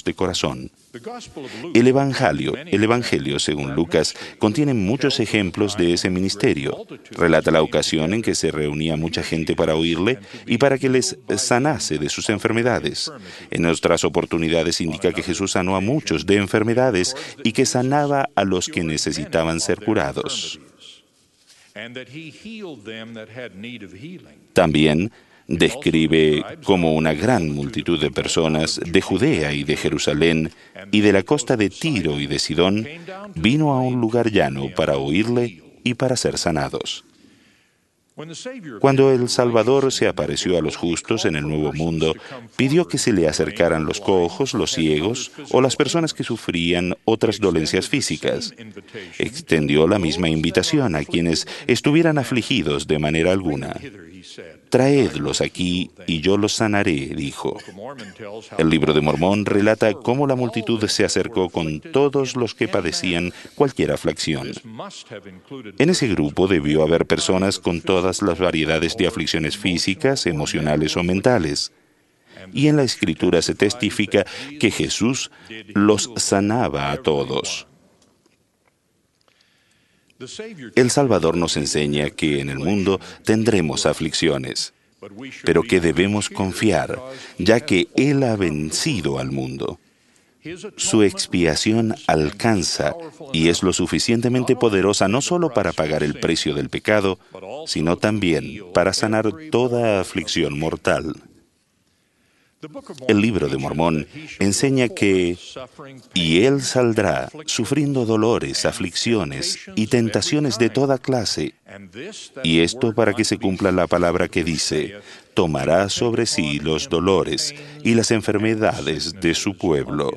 enfermos de corazón. El Evangelio, según Lucas, contiene muchos ejemplos de ese ministerio. Relata la ocasión en que se reunía mucha gente para oírle y para que les sanase de sus enfermedades. En otras oportunidades indica que Jesús sanó a muchos de enfermedades y que sanaba a los que necesitaban ser curados. También describe cómo una gran multitud de personas de Judea y de Jerusalén y de la costa de Tiro y de Sidón vino a un lugar llano para oírle y para ser sanados. Cuando el Salvador se apareció a los justos en el Nuevo Mundo, pidió que se le acercaran los cojos, los ciegos o las personas que sufrían otras dolencias físicas. Extendió la misma invitación a quienes estuvieran afligidos de manera alguna. Traedlos aquí y yo los sanaré, dijo. El Libro de Mormón relata cómo la multitud se acercó con todos los que padecían cualquier aflicción. En ese grupo debió haber personas con todas las variedades de aflicciones físicas, emocionales o mentales. Y en la Escritura se testifica que Jesús los sanaba a todos. El Salvador nos enseña que en el mundo tendremos aflicciones, pero que debemos confiar, ya que Él ha vencido al mundo. Su expiación alcanza y es lo suficientemente poderosa no solo para pagar el precio del pecado, sino también para sanar toda aflicción mortal. El Libro de Mormón enseña que «Y él saldrá sufriendo dolores, aflicciones y tentaciones de toda clase, y esto para que se cumpla la palabra que dice, tomará sobre sí los dolores y las enfermedades de su pueblo».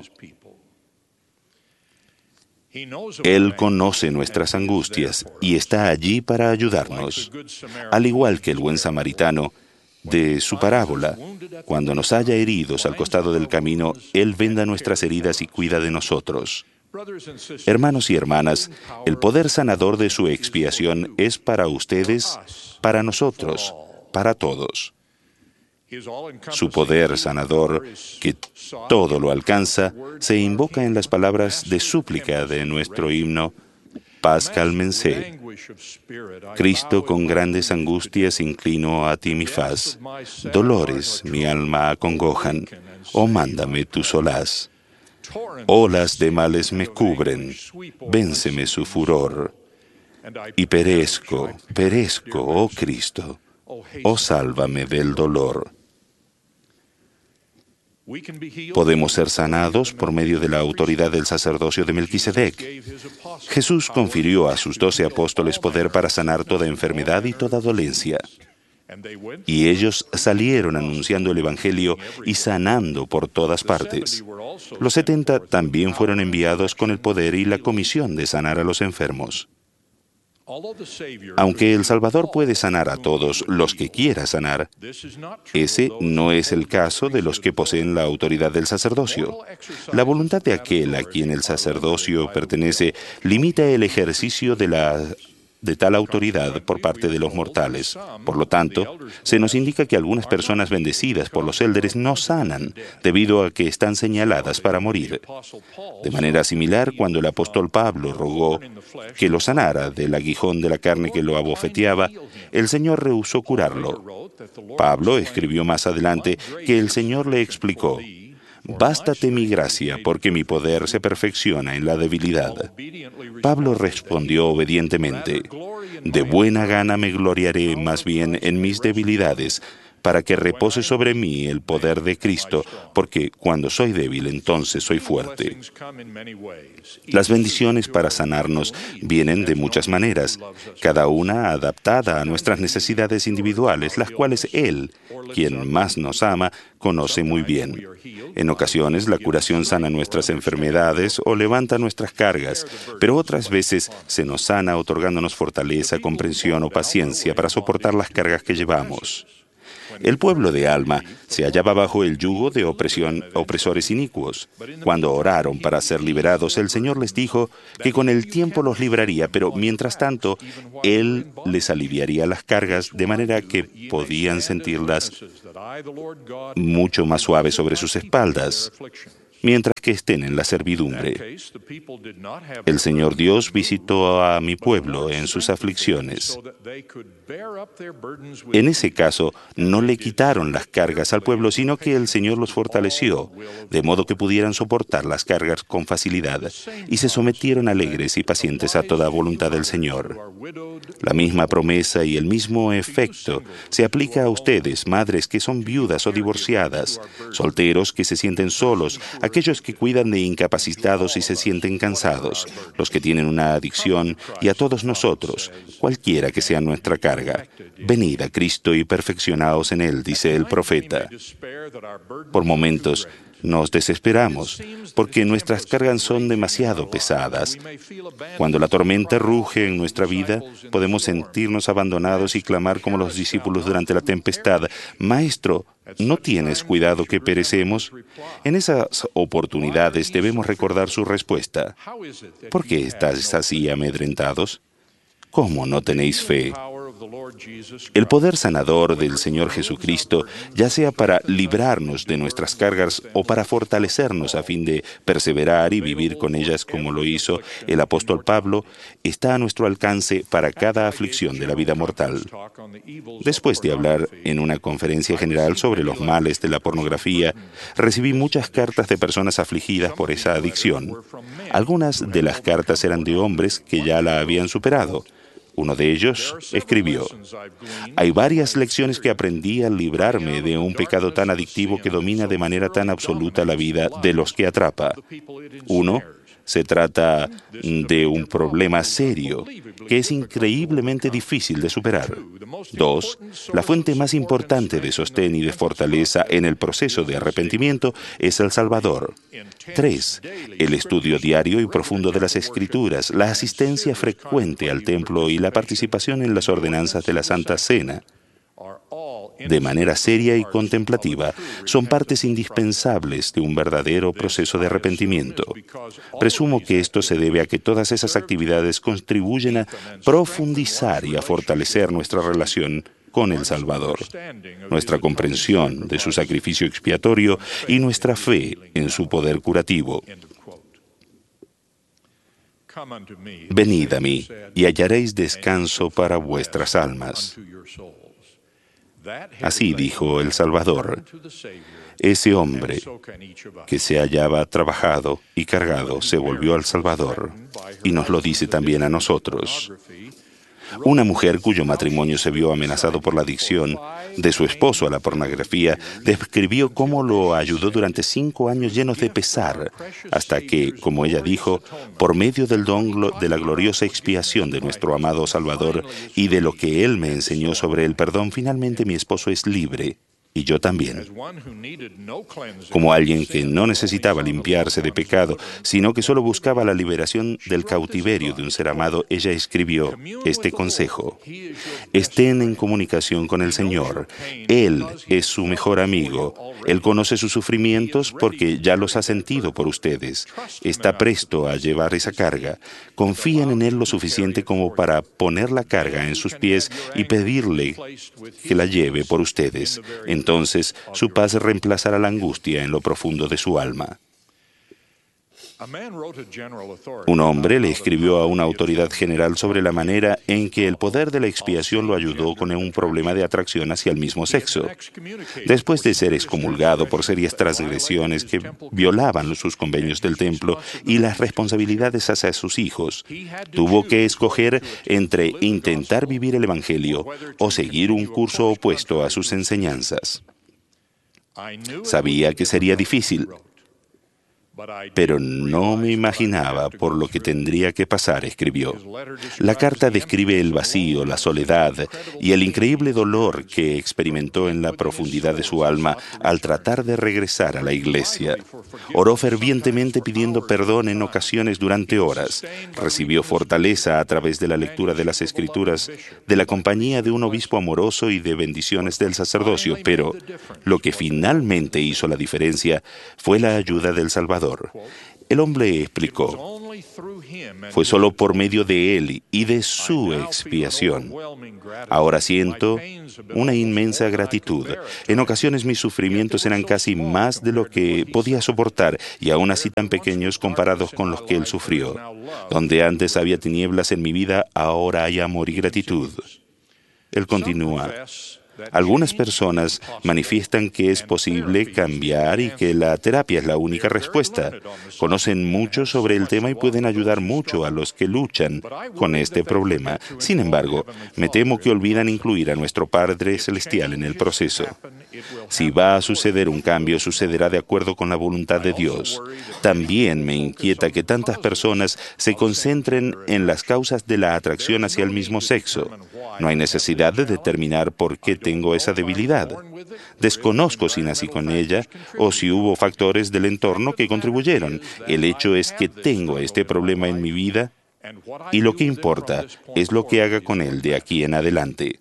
Él conoce nuestras angustias y está allí para ayudarnos, al igual que el buen samaritano. De su parábola, cuando nos haya heridos al costado del camino, Él venda nuestras heridas y cuida de nosotros. Hermanos y hermanas, el poder sanador de su expiación es para ustedes, para nosotros, para todos. Su poder sanador, que todo lo alcanza, se invoca en las palabras de súplica de nuestro himno, «Paz cálmense. Cristo, con grandes angustias inclino a ti mi faz. Dolores mi alma acongojan. Oh, mándame tu solaz. Olas de males me cubren. Vénceme su furor. Y perezco, oh Cristo. Oh, sálvame del dolor». Podemos ser sanados por medio de la autoridad del sacerdocio de Melquisedec. Jesús confirió a sus 12 apóstoles poder para sanar toda enfermedad y toda dolencia. Y ellos salieron anunciando el Evangelio y sanando por todas partes. Los 70 también fueron enviados con el poder y la comisión de sanar a los enfermos. Aunque el Salvador puede sanar a todos los que quiera sanar, ese no es el caso de los que poseen la autoridad del sacerdocio. La voluntad de aquel a quien el sacerdocio pertenece limita el ejercicio de tal autoridad por parte de los mortales. Por lo tanto, se nos indica que algunas personas bendecidas por los élderes no sanan debido a que están señaladas para morir. De manera similar, cuando el apóstol Pablo rogó que lo sanara del aguijón de la carne que lo abofeteaba, el Señor rehusó curarlo. Pablo escribió más adelante que el Señor le explicó, «Bástate mi gracia, porque mi poder se perfecciona en la debilidad». Pablo respondió obedientemente, «De buena gana me gloriaré más bien en mis debilidades, para que repose sobre mí el poder de Cristo, porque cuando soy débil, entonces soy fuerte». Las bendiciones para sanarnos vienen de muchas maneras, cada una adaptada a nuestras necesidades individuales, las cuales Él, quien más nos ama, conoce muy bien. En ocasiones, la curación sana nuestras enfermedades o levanta nuestras cargas, pero otras veces se nos sana otorgándonos fortaleza, comprensión o paciencia para soportar las cargas que llevamos. El pueblo de Alma se hallaba bajo el yugo de opresores inicuos. Cuando oraron para ser liberados, el Señor les dijo que con el tiempo los libraría, pero mientras tanto, Él les aliviaría las cargas de manera que podían sentirlas mucho más suaves sobre sus espaldas. Mientras que estén en la servidumbre. El Señor Dios visitó a mi pueblo en sus aflicciones. En ese caso, no le quitaron las cargas al pueblo, sino que el Señor los fortaleció, de modo que pudieran soportar las cargas con facilidad, y se sometieron alegres y pacientes a toda voluntad del Señor. La misma promesa y el mismo efecto se aplica a ustedes, madres que son viudas o divorciadas, solteros que se sienten solos, aquellos que cuidan de incapacitados y se sienten cansados, los que tienen una adicción, y a todos nosotros, cualquiera que sea nuestra carga. Venid a Cristo y perfeccionaos en Él, dice el profeta. Por momentos nos desesperamos, porque nuestras cargas son demasiado pesadas. Cuando la tormenta ruge en nuestra vida, podemos sentirnos abandonados y clamar como los discípulos durante la tempestad: Maestro, ¿no tienes cuidado que perecemos? En esas oportunidades debemos recordar su respuesta. ¿Por qué estáis así amedrentados? ¿Cómo no tenéis fe? El poder sanador del Señor Jesucristo, ya sea para librarnos de nuestras cargas o para fortalecernos a fin de perseverar y vivir con ellas como lo hizo el apóstol Pablo, está a nuestro alcance para cada aflicción de la vida mortal. Después de hablar en una conferencia general sobre los males de la pornografía, recibí muchas cartas de personas afligidas por esa adicción. Algunas de las cartas eran de hombres que ya la habían superado. Uno de ellos escribió: hay varias lecciones que aprendí al librarme de un pecado tan adictivo que domina de manera tan absoluta la vida de los que atrapa. Uno, se trata de un problema serio que es increíblemente difícil de superar. 2, la fuente más importante de sostén y de fortaleza en el proceso de arrepentimiento es el Salvador. 3, el estudio diario y profundo de las Escrituras, la asistencia frecuente al templo y la participación en las ordenanzas de la Santa Cena, de manera seria y contemplativa, son partes indispensables de un verdadero proceso de arrepentimiento. Presumo que esto se debe a que todas esas actividades contribuyen a profundizar y a fortalecer nuestra relación con el Salvador, nuestra comprensión de su sacrificio expiatorio y nuestra fe en su poder curativo. Venid a mí y hallaréis descanso para vuestras almas. Así dijo el Salvador. Ese hombre que se hallaba trabajado y cargado se volvió al Salvador, y nos lo dice también a nosotros. Una mujer cuyo matrimonio se vio amenazado por la adicción de su esposo a la pornografía describió cómo lo ayudó durante 5 años llenos de pesar, hasta que, como ella dijo, por medio del don de la gloriosa expiación de nuestro amado Salvador y de lo que Él me enseñó sobre el perdón, finalmente mi esposo es libre. Y yo también. Como alguien que no necesitaba limpiarse de pecado, sino que solo buscaba la liberación del cautiverio de un ser amado, ella escribió este consejo: estén en comunicación con el Señor. Él es su mejor amigo. Él conoce sus sufrimientos porque ya los ha sentido por ustedes. Está presto a llevar esa carga. Confíen en Él lo suficiente como para poner la carga en sus pies y pedirle que la lleve por ustedes. Entonces, su paz reemplazará la angustia en lo profundo de su alma. Un hombre le escribió a una autoridad general sobre la manera en que el poder de la expiación lo ayudó con un problema de atracción hacia el mismo sexo. Después de ser excomulgado por serias transgresiones que violaban sus convenios del templo y las responsabilidades hacia sus hijos, tuvo que escoger entre intentar vivir el Evangelio o seguir un curso opuesto a sus enseñanzas. Sabía que sería difícil, pero no me imaginaba por lo que tendría que pasar, escribió. La carta describe el vacío, la soledad y el increíble dolor que experimentó en la profundidad de su alma al tratar de regresar a la iglesia. Oró fervientemente pidiendo perdón en ocasiones durante horas. Recibió fortaleza a través de la lectura de las Escrituras, de la compañía de un obispo amoroso y de bendiciones del sacerdocio, pero lo que finalmente hizo la diferencia fue la ayuda del Salvador. El hombre explicó: Fue solo por medio de Él y de su expiación. Ahora siento una inmensa gratitud. En ocasiones mis sufrimientos eran casi más de lo que podía soportar y aún así tan pequeños comparados con los que Él sufrió. Donde antes había tinieblas en mi vida, ahora hay amor y gratitud. Él continúa. Algunas personas manifiestan que es posible cambiar y que la terapia es la única respuesta. Conocen mucho sobre el tema y pueden ayudar mucho a los que luchan con este problema. Sin embargo, me temo que olvidan incluir a nuestro Padre Celestial en el proceso. Si va a suceder un cambio, sucederá de acuerdo con la voluntad de Dios. También me inquieta que tantas personas se concentren en las causas de la atracción hacia el mismo sexo. No hay necesidad de determinar por qué tengo esa debilidad. Desconozco si nací con ella o si hubo factores del entorno que contribuyeron. El hecho es que tengo este problema en mi vida y lo que importa es lo que haga con él de aquí en adelante.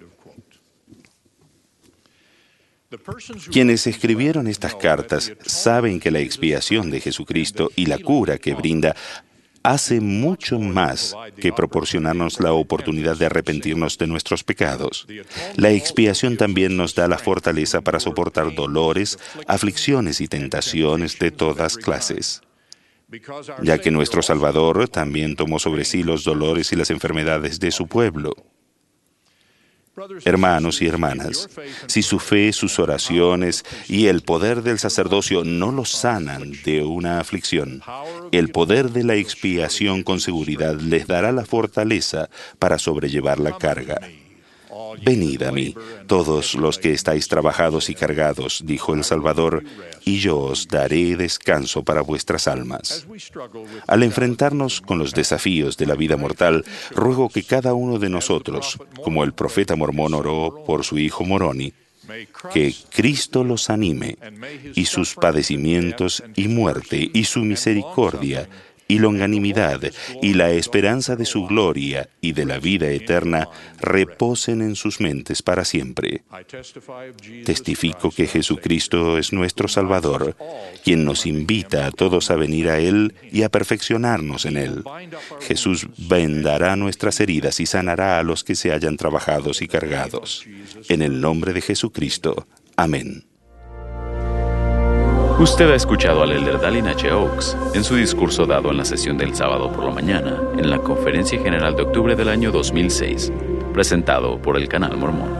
Quienes escribieron estas cartas saben que la expiación de Jesucristo y la cura que brinda hace mucho más que proporcionarnos la oportunidad de arrepentirnos de nuestros pecados. La expiación también nos da la fortaleza para soportar dolores, aflicciones y tentaciones de todas clases. Ya que nuestro Salvador también tomó sobre sí los dolores y las enfermedades de su pueblo. Hermanos y hermanas, si su fe, sus oraciones y el poder del sacerdocio no los sanan de una aflicción, el poder de la expiación con seguridad les dará la fortaleza para sobrellevar la carga. Venid a mí, todos los que estáis trabajados y cargados, dijo el Salvador, y yo os daré descanso para vuestras almas. Al enfrentarnos con los desafíos de la vida mortal, ruego que cada uno de nosotros, como el profeta mormón oró por su hijo Moroni, que Cristo los anime, y sus padecimientos y muerte, y su misericordia, y longanimidad, y la esperanza de su gloria y de la vida eterna reposen en sus mentes para siempre. Testifico que Jesucristo es nuestro Salvador, quien nos invita a todos a venir a Él y a perfeccionarnos en Él. Jesús vendará nuestras heridas y sanará a los que se hayan trabajados y cargados. En el nombre de Jesucristo. Amén. Usted ha escuchado al elder Dallin H. Oaks en su discurso dado en la sesión del sábado por la mañana en la Conferencia General de octubre del año 2006, presentado por el Canal Mormón.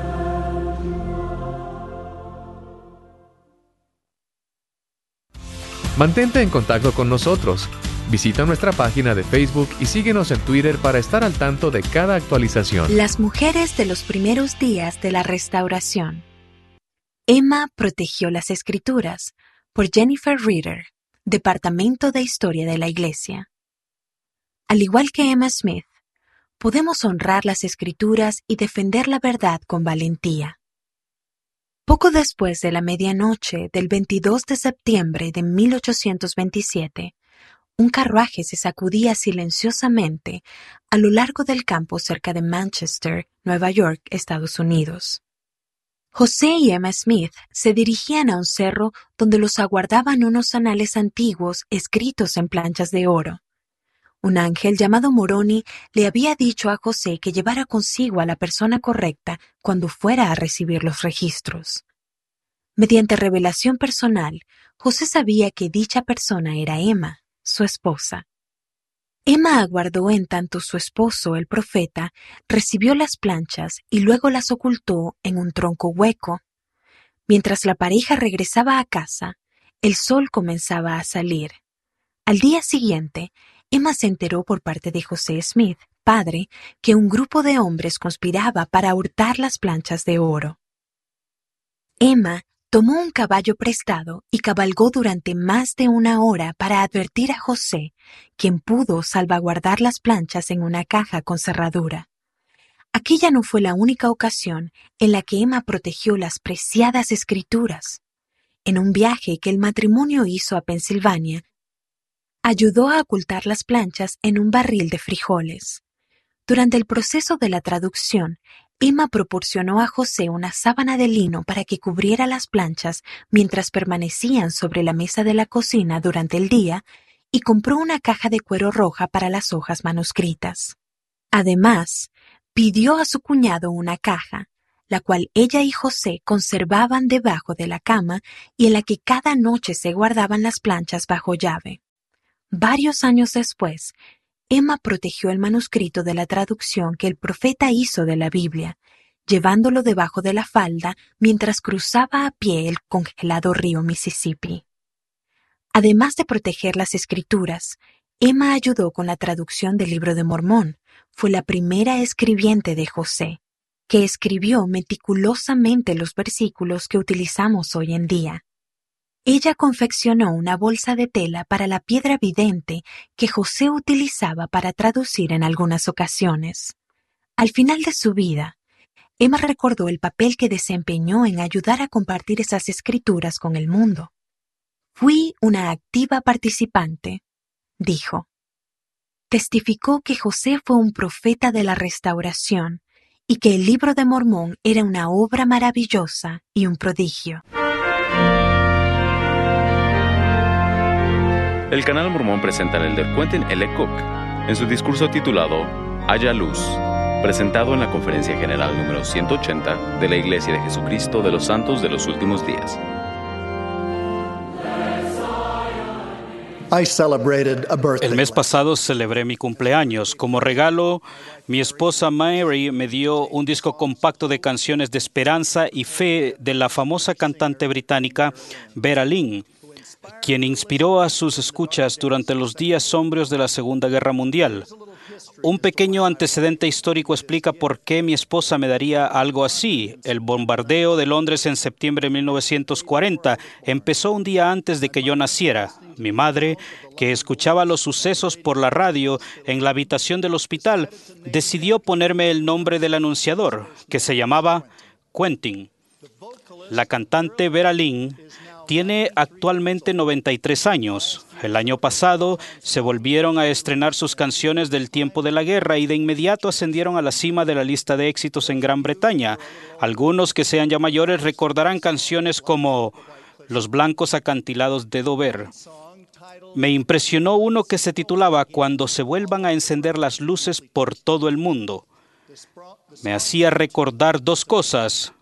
Mantente en contacto con nosotros. Visita nuestra página de Facebook y síguenos en Twitter para estar al tanto de cada actualización. Las mujeres de los primeros días de la restauración. Emma protegió las Escrituras, por Jennifer Reeder, Departamento de Historia de la Iglesia. Al igual que Emma Smith, podemos honrar las Escrituras y defender la verdad con valentía. Poco después de la medianoche del 22 de septiembre de 1827, un carruaje se sacudía silenciosamente a lo largo del campo cerca de Manchester, Nueva York, Estados Unidos. José y Emma Smith se dirigían a un cerro donde los aguardaban unos anales antiguos escritos en planchas de oro. Un ángel llamado Moroni le había dicho a José que llevara consigo a la persona correcta cuando fuera a recibir los registros. Mediante revelación personal, José sabía que dicha persona era Emma, su esposa. Emma aguardó en tanto su esposo, el profeta, recibió las planchas y luego las ocultó en un tronco hueco. Mientras la pareja regresaba a casa, el sol comenzaba a salir. Al día siguiente, Emma se enteró por parte de José Smith, padre, que un grupo de hombres conspiraba para hurtar las planchas de oro. Emma tomó un caballo prestado y cabalgó durante más de una hora para advertir a José, quien pudo salvaguardar las planchas en una caja con cerradura. Aquella no fue la única ocasión en la que Emma protegió las preciadas Escrituras. En un viaje que el matrimonio hizo a Pensilvania, ayudó a ocultar las planchas en un barril de frijoles. Durante el proceso de la traducción, Emma proporcionó a José una sábana de lino para que cubriera las planchas mientras permanecían sobre la mesa de la cocina durante el día y compró una caja de cuero roja para las hojas manuscritas. Además, pidió a su cuñado una caja, la cual ella y José conservaban debajo de la cama y en la que cada noche se guardaban las planchas bajo llave. Varios años después, Emma protegió el manuscrito de la traducción que el profeta hizo de la Biblia, llevándolo debajo de la falda mientras cruzaba a pie el congelado río Mississippi. Además de proteger las escrituras, Emma ayudó con la traducción del Libro de Mormón. Fue la primera escribiente de José, que escribió meticulosamente los versículos que utilizamos hoy en día. Ella confeccionó una bolsa de tela para la piedra vidente que José utilizaba para traducir en algunas ocasiones. Al final de su vida, Emma recordó el papel que desempeñó en ayudar a compartir esas escrituras con el mundo. Fui una activa participante, dijo. Testificó que José fue un profeta de la restauración y que el Libro de Mormón era una obra maravillosa y un prodigio. El Canal Mormón presenta al elder Quentin L. Cook en su discurso titulado Haya Luz, presentado en la Conferencia General número 180 de la Iglesia de Jesucristo de los Santos de los Últimos Días. El mes pasado celebré mi cumpleaños. Como regalo, mi esposa Mary me dio un disco compacto de canciones de esperanza y fe de la famosa cantante británica Vera Lynn, quien inspiró a sus escuchas durante los días sombríos de la Segunda Guerra Mundial. Un pequeño antecedente histórico explica por qué mi esposa me daría algo así. El bombardeo de Londres en septiembre de 1940 empezó un día antes de que yo naciera. Mi madre, que escuchaba los sucesos por la radio en la habitación del hospital, decidió ponerme el nombre del anunciador, que se llamaba Quentin. La cantante Vera Lynn tiene actualmente 93 años. El año pasado se volvieron a estrenar sus canciones del tiempo de la guerra y de inmediato ascendieron a la cima de la lista de éxitos en Gran Bretaña. Algunos que sean ya mayores recordarán canciones como Los blancos acantilados de Dover. Me impresionó uno que se titulaba Cuando se vuelvan a encender las luces por todo el mundo. Me hacía recordar dos cosas.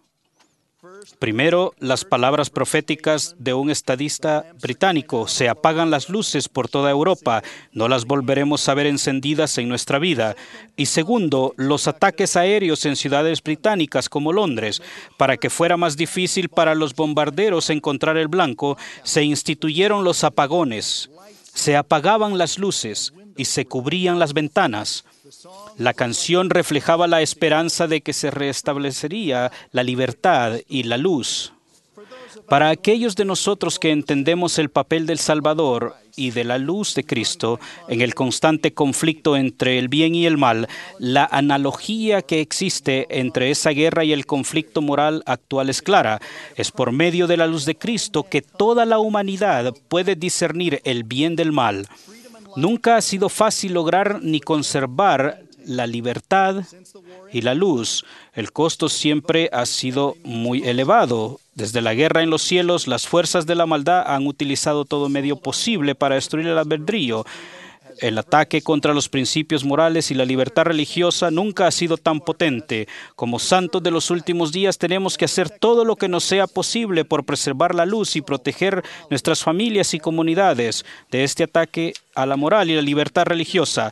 Primero, las palabras proféticas de un estadista británico: se apagan las luces por toda Europa, no las volveremos a ver encendidas en nuestra vida. Y segundo, los ataques aéreos en ciudades británicas como Londres. Para que fuera más difícil para los bombarderos encontrar el blanco, se instituyeron los apagones. Se apagaban las luces y se cubrían las ventanas. La canción reflejaba la esperanza de que se restablecería la libertad y la luz. Para aquellos de nosotros que entendemos el papel del Salvador y de la luz de Cristo en el constante conflicto entre el bien y el mal, la analogía que existe entre esa guerra y el conflicto moral actual es clara. Es por medio de la luz de Cristo que toda la humanidad puede discernir el bien del mal. Nunca ha sido fácil lograr ni conservar la libertad y la luz. El costo siempre ha sido muy elevado. Desde la guerra en los cielos, las fuerzas de la maldad han utilizado todo medio posible para destruir el albedrío. El ataque contra los principios morales y la libertad religiosa nunca ha sido tan potente. Como santos de los últimos días tenemos que hacer todo lo que nos sea posible por preservar la luz y proteger nuestras familias y comunidades de este ataque a la moral y la libertad religiosa.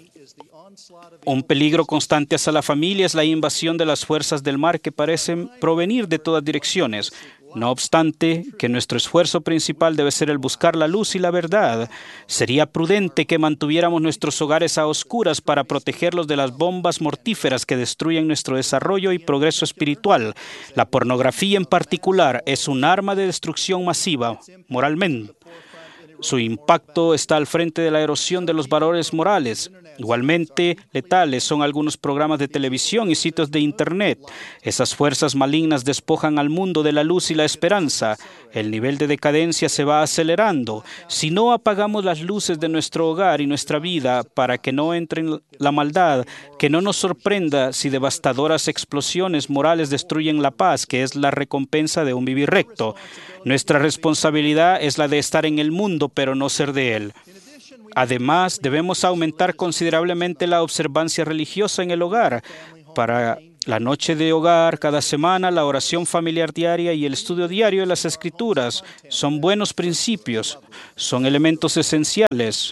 Un peligro constante hacia la familia es la invasión de las fuerzas del mal que parecen provenir de todas direcciones. No obstante, que nuestro esfuerzo principal debe ser el buscar la luz y la verdad. Sería prudente que mantuviéramos nuestros hogares a oscuras para protegerlos de las bombas mortíferas que destruyen nuestro desarrollo y progreso espiritual. La pornografía en particular es un arma de destrucción masiva, moralmente. Su impacto está al frente de la erosión de los valores morales. Igualmente letales son algunos programas de televisión y sitios de Internet. Esas fuerzas malignas despojan al mundo de la luz y la esperanza. El nivel de decadencia se va acelerando. Si no apagamos las luces de nuestro hogar y nuestra vida para que no entre la maldad, que no nos sorprenda si devastadoras explosiones morales destruyen la paz, que es la recompensa de un vivir recto. Nuestra responsabilidad es la de estar en el mundo, pero no ser de él. Además, debemos aumentar considerablemente la observancia religiosa en el hogar. Para la noche de hogar, cada semana, la oración familiar diaria y el estudio diario de las Escrituras son buenos principios, son elementos esenciales.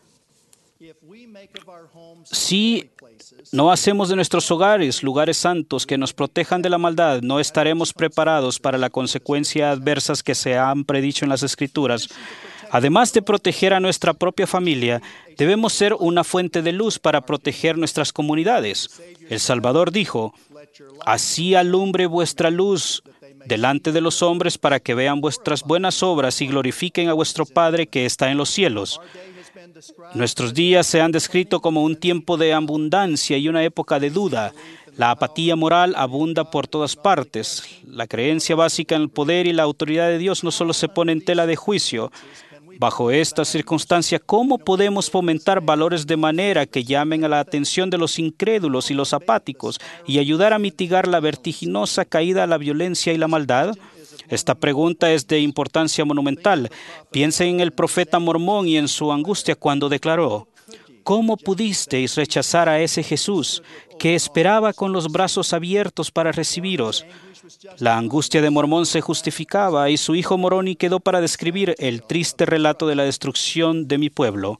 Si no hacemos de nuestros hogares lugares santos que nos protejan de la maldad, no estaremos preparados para las consecuencias adversas que se han predicho en las Escrituras. Además de proteger a nuestra propia familia, debemos ser una fuente de luz para proteger nuestras comunidades. El Salvador dijo: «Así alumbre vuestra luz delante de los hombres para que vean vuestras buenas obras y glorifiquen a vuestro Padre que está en los cielos». Nuestros días se han descrito como un tiempo de abundancia y una época de duda. La apatía moral abunda por todas partes. La creencia básica en el poder y la autoridad de Dios no solo se pone en tela de juicio. Bajo esta circunstancia, ¿cómo podemos fomentar valores de manera que llamen a la atención de los incrédulos y los apáticos y ayudar a mitigar la vertiginosa caída a la violencia y la maldad? Esta pregunta es de importancia monumental. Piensen en el profeta Mormón y en su angustia cuando declaró: «¿Cómo pudisteis rechazar a ese Jesús que esperaba con los brazos abiertos para recibiros?» La angustia de Mormón se justificaba y su hijo Moroni quedó para describir el triste relato de la destrucción de mi pueblo.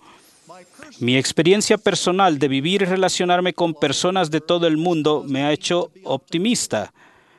Mi experiencia personal de vivir y relacionarme con personas de todo el mundo me ha hecho optimista.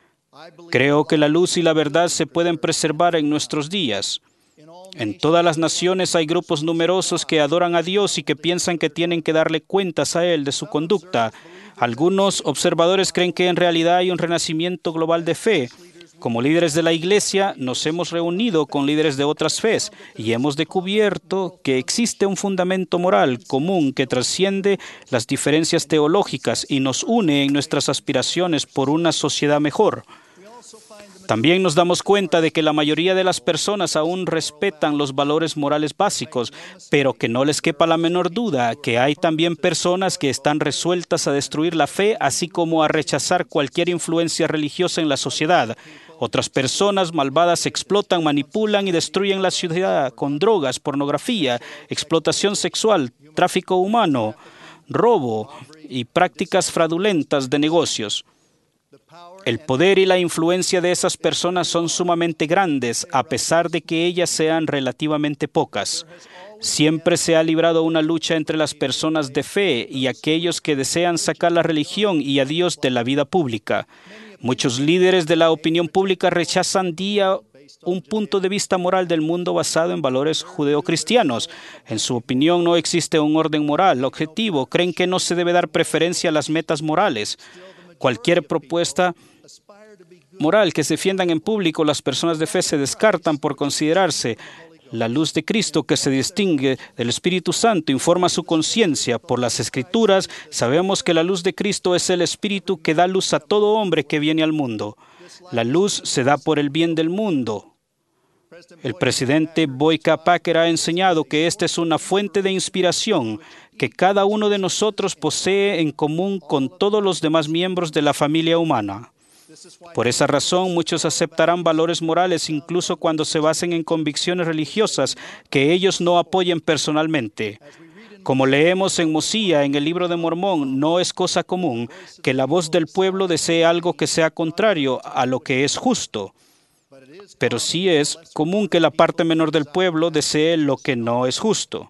Creo que la luz y la verdad se pueden preservar en nuestros días. En todas las naciones hay grupos numerosos que adoran a Dios y que piensan que tienen que darle cuentas a Él de su conducta. Algunos observadores creen que en realidad hay un renacimiento global de fe. Como líderes de la Iglesia, nos hemos reunido con líderes de otras fes y hemos descubierto que existe un fundamento moral común que trasciende las diferencias teológicas y nos une en nuestras aspiraciones por una sociedad mejor. También nos damos cuenta de que la mayoría de las personas aún respetan los valores morales básicos, pero que no les quepa la menor duda que hay también personas que están resueltas a destruir la fe, así como a rechazar cualquier influencia religiosa en la sociedad. Otras personas malvadas explotan, manipulan y destruyen la sociedad con drogas, pornografía, explotación sexual, tráfico humano, robo y prácticas fraudulentas de negocios. El poder y la influencia de esas personas son sumamente grandes, a pesar de que ellas sean relativamente pocas. Siempre se ha librado una lucha entre las personas de fe y aquellos que desean sacar la religión y a Dios de la vida pública. Muchos líderes de la opinión pública rechazan un punto de vista moral del mundo basado en valores judeocristianos. En su opinión, no existe un orden moral objetivo. Creen que no se debe dar preferencia a las metas morales. Cualquier propuesta moral que se defiendan en público, las personas de fe se descartan por considerarse. La luz de Cristo que se distingue del Espíritu Santo informa su conciencia. Por las Escrituras sabemos que la luz de Cristo es el Espíritu que da luz a todo hombre que viene al mundo. La luz se da por el bien del mundo. El presidente Boyka Packer ha enseñado que esta es una fuente de inspiración que cada uno de nosotros posee en común con todos los demás miembros de la familia humana. Por esa razón, muchos aceptarán valores morales incluso cuando se basen en convicciones religiosas que ellos no apoyen personalmente. Como leemos en Mosiah, en el libro de Mormón, no es cosa común que la voz del pueblo desee algo que sea contrario a lo que es justo. Pero sí es común que la parte menor del pueblo desee lo que no es justo.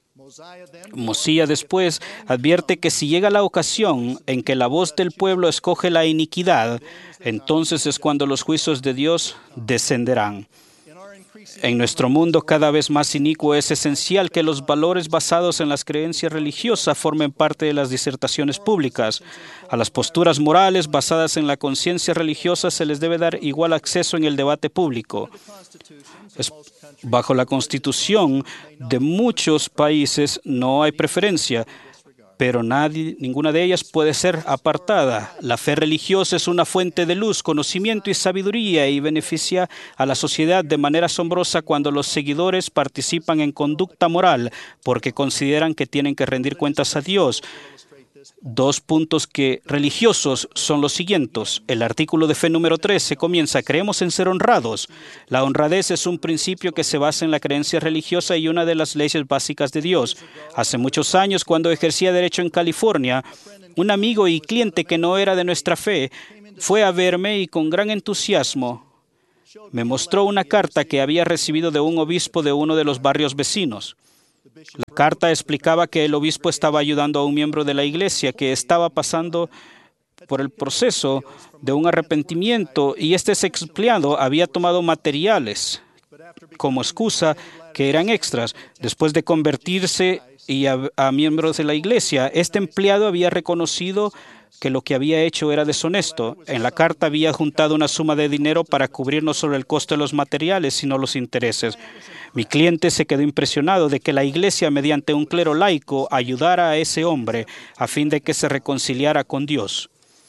Mosiah después advierte que si llega la ocasión en que la voz del pueblo escoge la iniquidad, entonces es cuando los juicios de Dios descenderán. En nuestro mundo cada vez más inicuo es esencial que los valores basados en las creencias religiosas formen parte de las disertaciones públicas. A las posturas morales basadas en la conciencia religiosa se les debe dar igual acceso en el debate público. Bajo la Constitución de muchos países no hay preferencia, pero ninguna de ellas puede ser apartada. La fe religiosa es una fuente de luz, conocimiento y sabiduría y beneficia a la sociedad de manera asombrosa cuando los seguidores participan en conducta moral porque consideran que tienen que rendir cuentas a Dios. Dos puntos religiosos son los siguientes. El artículo de fe número 13 comienza: creemos en ser honrados. La honradez es un principio que se basa en la creencia religiosa y una de las leyes básicas de Dios. Hace muchos años, cuando ejercía derecho en California, un amigo y cliente que no era de nuestra fe fue a verme y con gran entusiasmo me mostró una carta que había recibido de un obispo de uno de los barrios vecinos. La carta explicaba que el obispo estaba ayudando a un miembro de la iglesia que estaba pasando por el proceso de un arrepentimiento, y este empleado había tomado materiales como excusa que eran extras. Después de convertirse a miembros de la iglesia, este empleado había reconocido que lo que había hecho era deshonesto. En la carta había juntado una suma de dinero para cubrir no solo el costo de los materiales, sino los intereses. Mi cliente se quedó impresionado de que la iglesia, mediante un clero laico, ayudara a ese hombre a fin de que se reconciliara con Dios.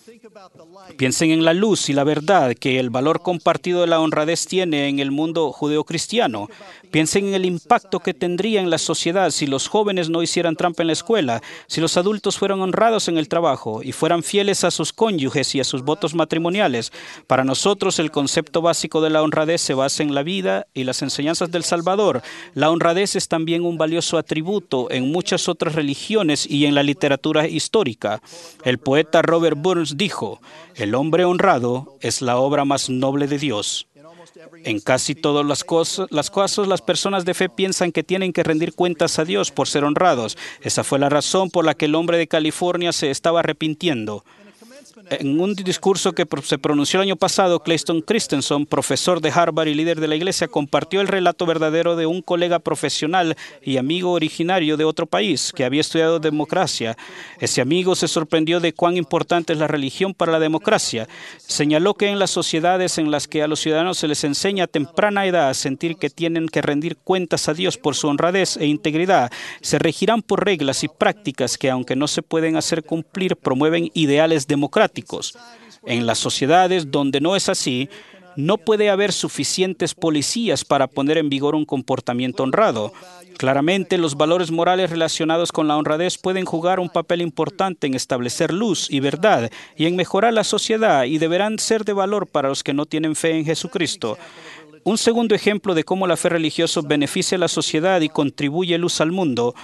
Piensen en la luz y la verdad que el valor compartido de la honradez tiene en el mundo judeocristiano. Piensen en el impacto que tendría en la sociedad si los jóvenes no hicieran trampa en la escuela, si los adultos fueran honrados en el trabajo y fueran fieles a sus cónyuges y a sus votos matrimoniales. Para nosotros, el concepto básico de la honradez se basa en la vida y las enseñanzas del Salvador. La honradez es también un valioso atributo en muchas otras religiones y en la literatura histórica. El poeta Robert Burns dijo: el hombre honrado es la obra más noble de Dios. En casi todas las cosas, las personas de fe piensan que tienen que rendir cuentas a Dios por ser honrados. Esa fue la razón por la que el hombre de California se estaba arrepintiendo. En un discurso que se pronunció el año pasado, Clayton Christensen, profesor de Harvard y líder de la iglesia, compartió el relato verdadero de un colega profesional y amigo originario de otro país que había estudiado democracia. Ese amigo se sorprendió de cuán importante es la religión para la democracia. Señaló que en las sociedades en las que a los ciudadanos se les enseña a temprana edad a sentir que tienen que rendir cuentas a Dios por su honradez e integridad, se regirán por reglas y prácticas que, aunque no se pueden hacer cumplir, promueven ideales democráticos. En las sociedades donde no es así, no puede haber suficientes policías para poner en vigor un comportamiento honrado. Claramente, los valores morales relacionados con la honradez pueden jugar un papel importante en establecer luz y verdad y en mejorar la sociedad, y deberán ser de valor para los que no tienen fe en Jesucristo. Un segundo ejemplo de cómo la fe religiosa beneficia a la sociedad y contribuye luz al mundo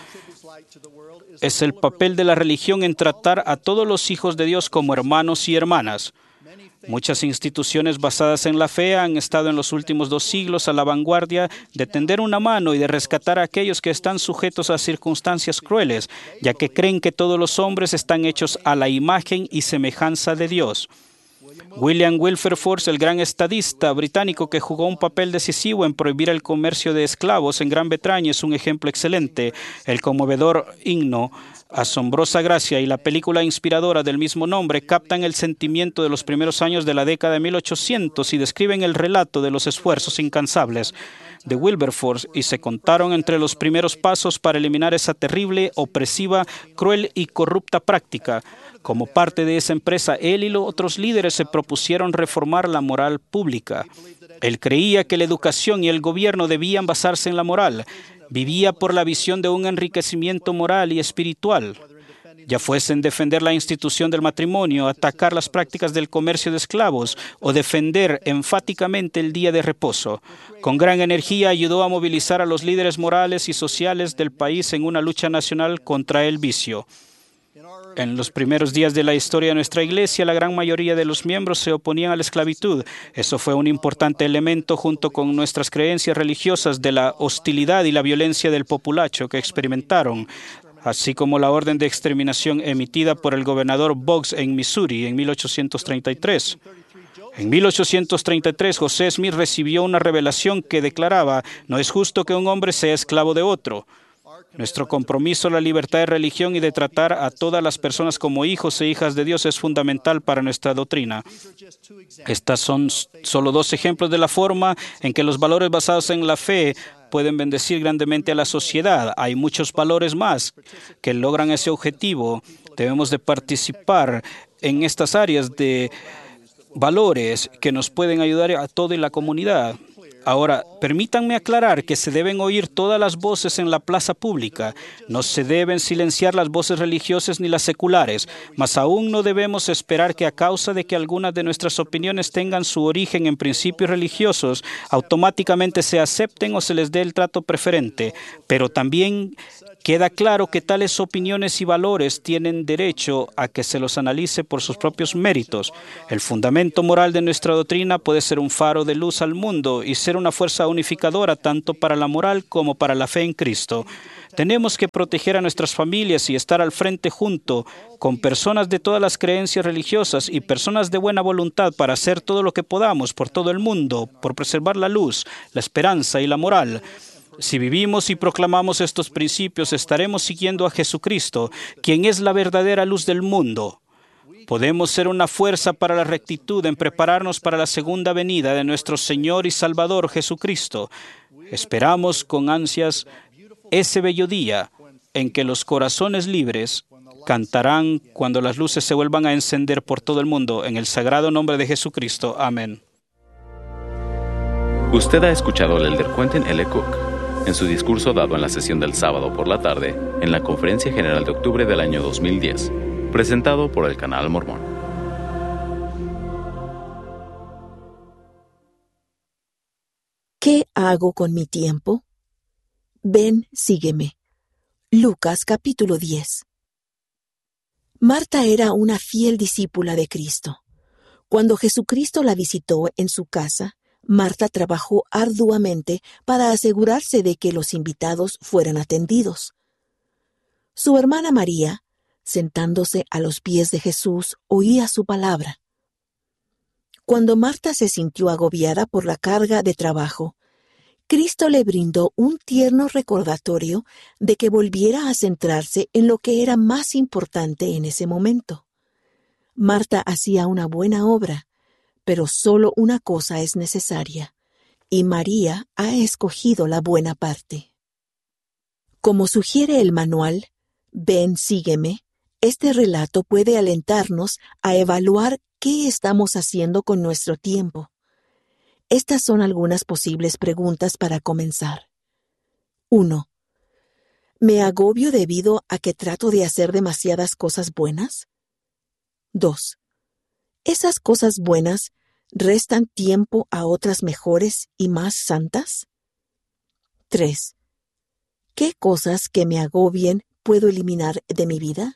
es el papel de la religión en tratar a todos los hijos de Dios como hermanos y hermanas. Muchas instituciones basadas en la fe han estado en los últimos 2 siglos a la vanguardia de tender una mano y de rescatar a aquellos que están sujetos a circunstancias crueles, ya que creen que todos los hombres están hechos a la imagen y semejanza de Dios. William Wilberforce, el gran estadista británico que jugó un papel decisivo en prohibir el comercio de esclavos en Gran Bretaña, es un ejemplo excelente. El conmovedor himno Asombrosa Gracia y la película inspiradora del mismo nombre captan el sentimiento de los primeros años de la década de 1800 y describen el relato de los esfuerzos incansables de Wilberforce, y se contaron entre los primeros pasos para eliminar esa terrible, opresiva, cruel y corrupta práctica. Como parte de esa empresa, él y los otros líderes se propusieron reformar la moral pública. Él creía que la educación y el gobierno debían basarse en la moral. Vivía por la visión de un enriquecimiento moral y espiritual, ya fuese en defender la institución del matrimonio, atacar las prácticas del comercio de esclavos o defender enfáticamente el día de reposo. Con gran energía ayudó a movilizar a los líderes morales y sociales del país en una lucha nacional contra el vicio. En los primeros días de la historia de nuestra iglesia, la gran mayoría de los miembros se oponían a la esclavitud. Eso fue un importante elemento junto con nuestras creencias religiosas de la hostilidad y la violencia del populacho que experimentaron, así como la orden de exterminación emitida por el gobernador Boggs en Missouri en 1833. En 1833, José Smith recibió una revelación que declaraba: no es justo que un hombre sea esclavo de otro. Nuestro compromiso a la libertad de religión y de tratar a todas las personas como hijos e hijas de Dios es fundamental para nuestra doctrina. Estas son solo 2 ejemplos de la forma en que los valores basados en la fe pueden bendecir grandemente a la sociedad. Hay muchos valores más que logran ese objetivo. Debemos de participar en estas áreas de valores que nos pueden ayudar a toda la comunidad. Ahora, permítanme aclarar que se deben oír todas las voces en la plaza pública. No se deben silenciar las voces religiosas ni las seculares, mas aún no debemos esperar que a causa de que algunas de nuestras opiniones tengan su origen en principios religiosos, automáticamente se acepten o se les dé el trato preferente. Pero también queda claro que tales opiniones y valores tienen derecho a que se los analice por sus propios méritos. El fundamento moral de nuestra doctrina puede ser un faro de luz al mundo y ser una fuerza unificadora tanto para la moral como para la fe en Cristo. Tenemos que proteger a nuestras familias y estar al frente junto con personas de todas las creencias religiosas y personas de buena voluntad para hacer todo lo que podamos por todo el mundo, por preservar la luz, la esperanza y la moral. Si vivimos y proclamamos estos principios, estaremos siguiendo a Jesucristo, quien es la verdadera luz del mundo. Podemos ser una fuerza para la rectitud en prepararnos para la segunda venida de nuestro Señor y Salvador Jesucristo. Esperamos con ansias ese bello día en que los corazones libres cantarán cuando las luces se vuelvan a encender por todo el mundo. En el sagrado nombre de Jesucristo. Amén. Usted ha escuchado al elder Quentin L. Cook en su discurso dado en la sesión del sábado por la tarde en la Conferencia General de octubre del año 2010, presentado por el Canal Mormón. ¿Qué hago con mi tiempo? Ven, sígueme. Lucas capítulo 10. Marta era una fiel discípula de Cristo. Cuando Jesucristo la visitó en su casa, Marta trabajó arduamente para asegurarse de que los invitados fueran atendidos. Su hermana María, sentándose a los pies de Jesús, oía su palabra. Cuando Marta se sintió agobiada por la carga de trabajo, Cristo le brindó un tierno recordatorio de que volviera a centrarse en lo que era más importante en ese momento. Marta hacía una buena obra, pero solo una cosa es necesaria, y María ha escogido la buena parte. Como sugiere el manual, Ven, sígueme, este relato puede alentarnos a evaluar qué estamos haciendo con nuestro tiempo. Estas son algunas posibles preguntas para comenzar. 1. ¿Me agobio debido a que trato de hacer demasiadas cosas buenas? 2. ¿Esas cosas buenas restan tiempo a otras mejores y más santas? 3. ¿Qué cosas que me agobien puedo eliminar de mi vida?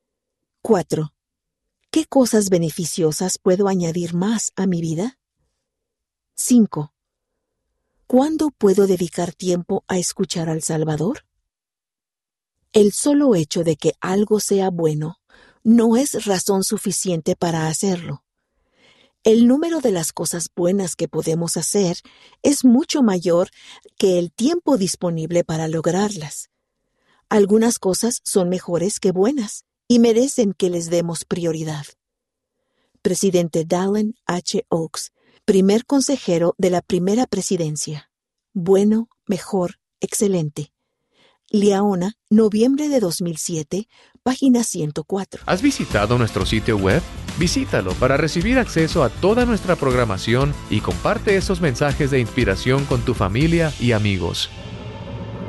4. ¿Qué cosas beneficiosas puedo añadir más a mi vida? 5. ¿Cuándo puedo dedicar tiempo a escuchar al Salvador? El solo hecho de que algo sea bueno no es razón suficiente para hacerlo. El número de las cosas buenas que podemos hacer es mucho mayor que el tiempo disponible para lograrlas. Algunas cosas son mejores que buenas y merecen que les demos prioridad. Presidente Dallin H. Oaks, primer consejero de la primera presidencia. Bueno, mejor, excelente. Liaona, noviembre de 2007, página 104. ¿Has visitado nuestro sitio web? Visítalo para recibir acceso a toda nuestra programación y comparte esos mensajes de inspiración con tu familia y amigos.